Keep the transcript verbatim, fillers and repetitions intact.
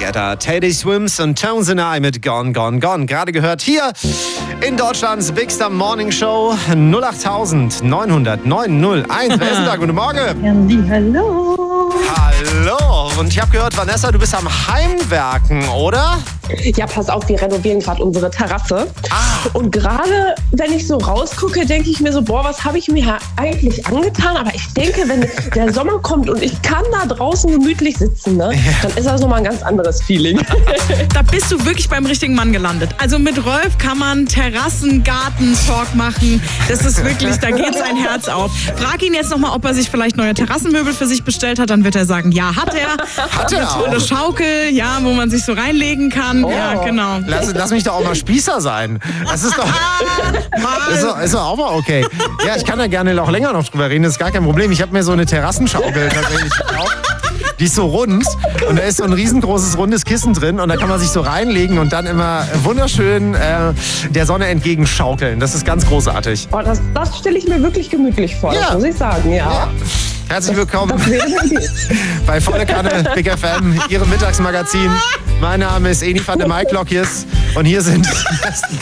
Together. Teddy Swims und Tones and I mit Gone, Gone, Gone. Gerade gehört hier in Deutschlands Big Star Morning Show null acht neun null null neun null eins. Wer ist denn da? Guten Morgen. Hallo. Hallo. Und ich habe gehört, Vanessa, du bist am Heimwerken, oder? Ja, pass auf, wir renovieren gerade unsere Terrasse. Ah. Und gerade, wenn ich so rausgucke, denke ich mir so, boah, was habe ich mir eigentlich angetan? Aber ich denke, wenn der Sommer kommt und ich kann da draußen gemütlich sitzen, ne, Ja. dann ist das nochmal ein ganz anderes Feeling. Da bist du wirklich beim richtigen Mann gelandet. Also mit Rolf kann man Terrassen-Garten-Talk machen. Das ist wirklich, da geht sein Herz auf. Frag ihn jetzt nochmal, ob er sich vielleicht neue Terrassenmöbel für sich bestellt hat. Dann wird er sagen, ja, hat er. Hat er Eine tolle auch. Schaukel, ja, wo man sich so reinlegen kann. Oh. Ja, genau. Lass, lass mich doch auch mal Spießer sein. Das ist doch, ist doch, ist doch auch mal okay. Ja, ich kann da gerne auch länger noch drüber reden, das ist gar kein Problem. Ich habe mir so eine Terrassenschaukel tatsächlich gekauft. Die ist so rund und da ist so ein riesengroßes rundes Kissen drin und da kann man sich so reinlegen und dann immer wunderschön äh, der Sonne entgegenschaukeln. Das ist ganz großartig. Oh, das das stelle ich mir wirklich gemütlich vor, Ja. das muss ich sagen, ja. Ja. Herzlich willkommen Das wäre eine Idee. bei Volle Kanne Big F M, Ihrem Mittagsmagazin. Mein Name ist Eni van der Maiklockjes und hier sind die besten